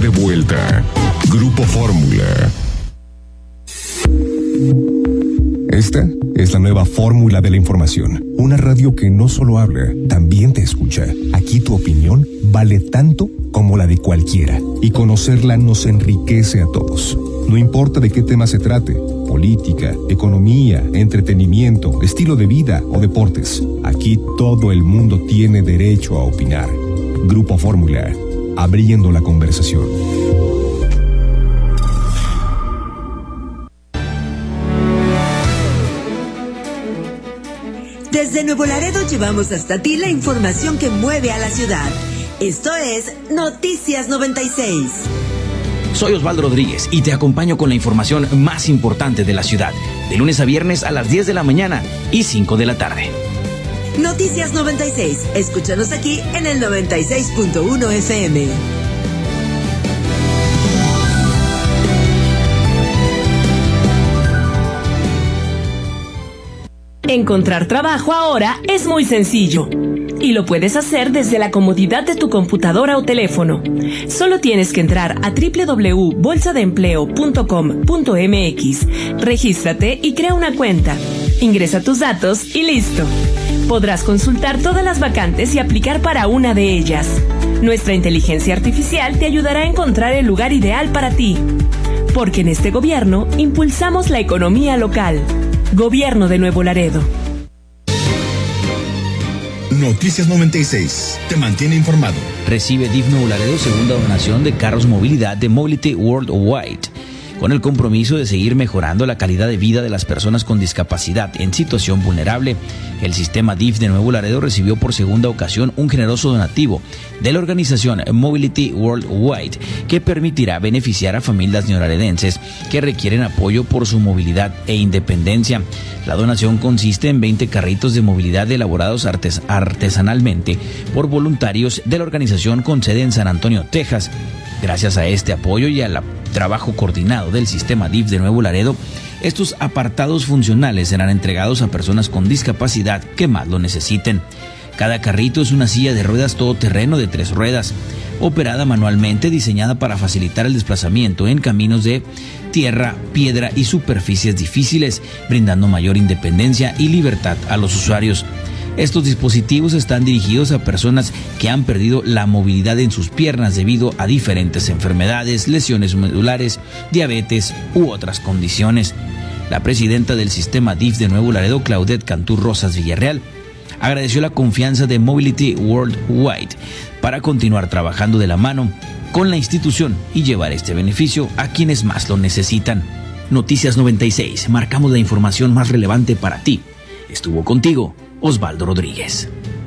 de vuelta. Grupo Fórmula. Esta es la nueva fórmula de la información. Una radio que no solo habla, también te escucha. Aquí tu opinión vale tanto como la de cualquiera. Y conocerla nos enriquece a todos. No importa de qué tema se trate. Política, economía, entretenimiento, estilo de vida o deportes. Aquí todo el mundo tiene derecho a opinar. Grupo Fórmula. Abriendo la conversación. Desde Nuevo Laredo llevamos hasta ti la información que mueve a la ciudad. Esto es Noticias 96. Soy Osvaldo Rodríguez y te acompaño con la información más importante de la ciudad, de lunes a viernes a las 10 de la mañana y 5 de la tarde. Noticias 96. Escúchanos aquí en el 96.1 FM. Encontrar trabajo ahora es muy sencillo. Y lo puedes hacer desde la comodidad de tu computadora o teléfono. Solo tienes que entrar a www.bolsadeempleo.com.mx, regístrate y crea una cuenta. Ingresa tus datos y listo. Podrás consultar todas las vacantes y aplicar para una de ellas. Nuestra inteligencia artificial te ayudará a encontrar el lugar ideal para ti. Porque en este gobierno impulsamos la economía local. Gobierno de Nuevo Laredo. Noticias 96. Te mantiene informado. Recibe DIF Nuevo Laredo segunda donación de carros movilidad de Mobility Worldwide, con el compromiso de seguir mejorando la calidad de vida de las personas con discapacidad en situación vulnerable. El sistema DIF de Nuevo Laredo recibió por segunda ocasión un generoso donativo de la organización Mobility Worldwide, que permitirá beneficiar a familias neolaredenses que requieren apoyo por su movilidad e independencia. La donación consiste en 20 carritos de movilidad elaborados artesanalmente por voluntarios de la organización con sede en San Antonio, Texas. Gracias a este apoyo y al trabajo coordinado del sistema DIF de Nuevo Laredo, estos apartados funcionales serán entregados a personas con discapacidad que más lo necesiten. Cada carrito es una silla de ruedas todoterreno de 3 ruedas, operada manualmente, diseñada para facilitar el desplazamiento en caminos de tierra, piedra y superficies difíciles, brindando mayor independencia y libertad a los usuarios. Estos dispositivos están dirigidos a personas que han perdido la movilidad en sus piernas debido a diferentes enfermedades, lesiones medulares, diabetes u otras condiciones. La presidenta del sistema DIF de Nuevo Laredo, Claudette Cantú Rosas Villarreal, agradeció la confianza de Mobility Worldwide para continuar trabajando de la mano con la institución y llevar este beneficio a quienes más lo necesitan. Noticias 96, marcamos la información más relevante para ti. Estuvo contigo Osvaldo Rodríguez.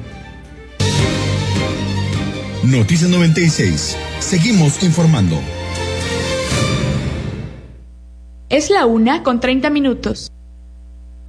Noticias 96. Seguimos informando. Es la 1:30.